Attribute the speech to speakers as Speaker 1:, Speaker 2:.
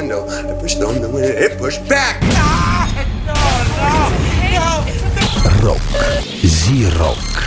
Speaker 1: window. I pushed on the window. It pushed back.
Speaker 2: Rock. Z-Rock.